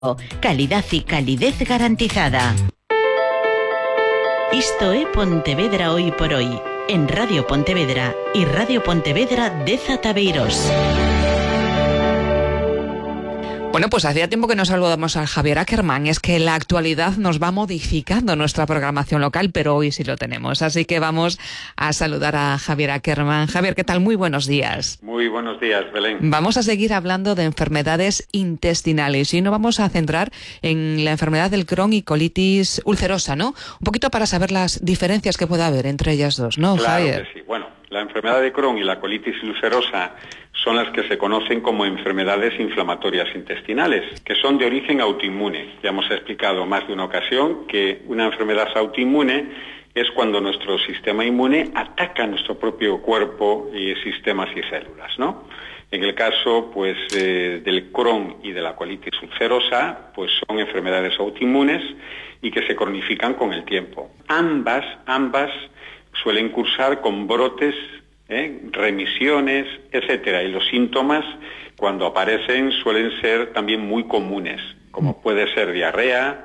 Calidad y calidez garantizada. Isto é Pontevedra hoy por hoy, en Radio Pontevedra y Radio Pontevedra de Zataveiros. Bueno, pues hacía tiempo que no saludamos a Javier Ackerman. Es que la actualidad nos va modificando nuestra programación local, pero hoy sí lo tenemos. Así que vamos a saludar a Javier Ackerman. Javier, ¿qué tal? Muy buenos días. Muy buenos días, Belén. Vamos a seguir hablando de enfermedades intestinales y nos vamos a centrar en la enfermedad del Crohn y colitis ulcerosa, ¿no? Un poquito para saber las diferencias que puede haber entre ellas dos, ¿no, claro Javier? Que sí. Bueno, la enfermedad de Crohn y la colitis ulcerosa son las que se conocen como enfermedades inflamatorias intestinales, que son de origen autoinmune. Ya hemos explicado más de una ocasión que una enfermedad autoinmune es cuando nuestro sistema inmune ataca nuestro propio cuerpo y sistemas y células, ¿no? En el caso, pues, del Crohn y de la colitis ulcerosa, pues son enfermedades autoinmunes y que se cronifican con el tiempo. Ambas suelen cursar con brotes, remisiones, etcétera, y los síntomas cuando aparecen suelen ser también muy comunes, como puede ser diarrea,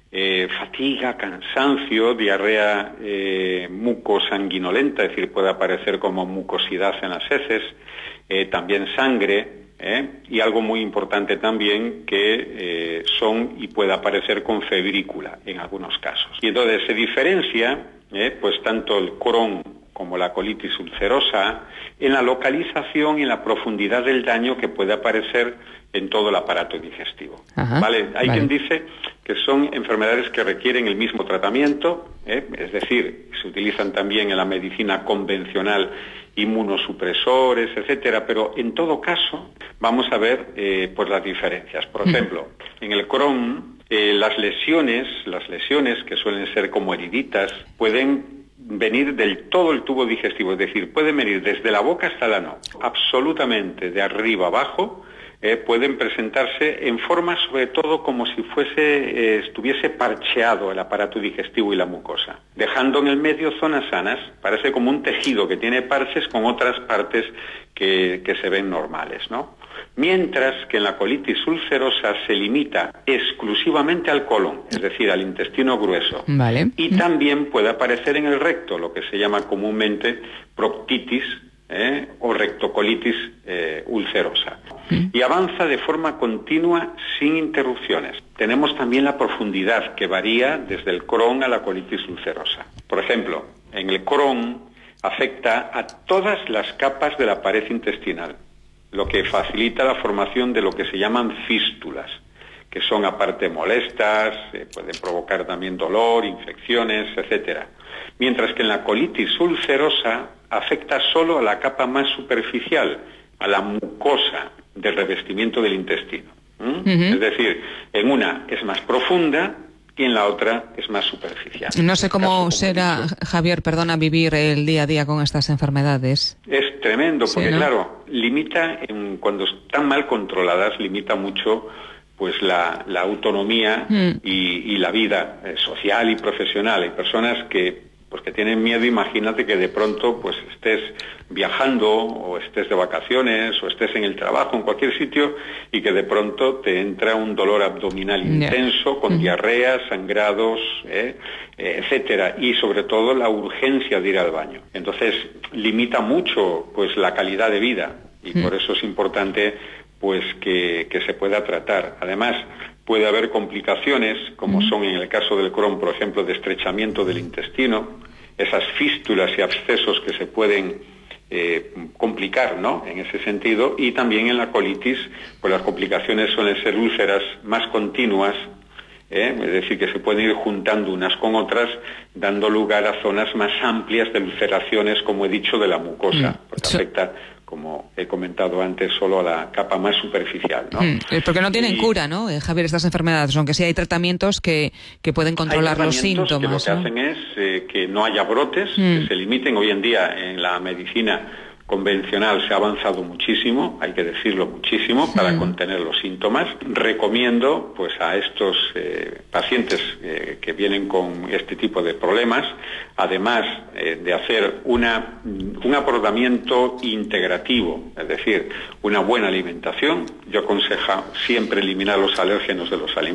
fatiga, cansancio, diarrea mucosanguinolenta, es decir, puede aparecer como mucosidad en las heces, también sangre, y algo muy importante también que son y puede aparecer con febrícula en algunos casos. Y entonces se diferencia, pues tanto el Crohn como la colitis ulcerosa, en la localización y en la profundidad del daño que puede aparecer en todo el aparato digestivo. Ajá, ¿vale? Hay quien dice que son enfermedades que requieren el mismo tratamiento, es decir, se utilizan también en la medicina convencional inmunosupresores, etcétera, pero en todo caso vamos a ver pues las diferencias. Por ejemplo, en el Crohn, las lesiones que suelen ser como heriditas, pueden venir del todo el tubo digestivo, es decir, pueden venir desde la boca hasta el ano, absolutamente de arriba abajo. Pueden presentarse en forma sobre todo como si estuviese parcheado el aparato digestivo y la mucosa, dejando en el medio zonas sanas. Parece como un tejido que tiene parches con otras partes que se ven normales, ¿no? Mientras que en la colitis ulcerosa se limita exclusivamente al colon, es decir, al intestino grueso. Vale. Y también puede aparecer en el recto, lo que se llama comúnmente proctitis, o rectocolitis ulcerosa. Y avanza de forma continua sin interrupciones. Tenemos también la profundidad que varía desde el Crohn a la colitis ulcerosa. Por ejemplo, en el Crohn afecta a todas las capas de la pared intestinal, lo que facilita la formación de lo que se llaman fístulas, que son aparte molestas, pueden provocar también dolor, infecciones, etcétera. Mientras que en la colitis ulcerosa afecta solo a la capa más superficial, a la mucosa del revestimiento del intestino. Es decir, en una es más profunda y en la otra es más superficial. No sé cómo será, Javier, perdona, vivir el día a día con estas enfermedades. Es tremendo, porque sí, ¿no? Claro, limita, cuando están mal controladas, limita mucho pues la autonomía y la vida social y profesional. Hay personas que tienen miedo. Imagínate que de pronto pues estés viajando o estés de vacaciones o estés en el trabajo, en cualquier sitio, y que de pronto te entra un dolor abdominal intenso con diarrea, sangrados, etcétera, y sobre todo la urgencia de ir al baño. Entonces limita mucho pues la calidad de vida, y por eso es importante pues que se pueda tratar. Además, puede haber complicaciones, como son en el caso del Crohn, por ejemplo, de estrechamiento del intestino, esas fístulas y abscesos que se pueden complicar, ¿no?, en ese sentido, y también en la colitis, pues las complicaciones suelen ser úlceras más continuas, es decir, que se pueden ir juntando unas con otras, dando lugar a zonas más amplias de ulceraciones, como he dicho, de la mucosa, porque afecta, como he comentado antes, solo a la capa más superficial, ¿no? Porque no tienen cura, ¿no, Javier, estas enfermedades? Aunque sí hay tratamientos que pueden controlar los síntomas, que lo que hacen es que no haya brotes, que se limiten. Hoy en día en la medicina convencional se ha avanzado muchísimo, hay que decirlo muchísimo, para contener los síntomas. Recomiendo pues a estos pacientes que vienen con este tipo de problemas, además de hacer un abordamiento integrativo, es decir, una buena alimentación. Yo aconsejo siempre eliminar los alérgenos de los alimentos.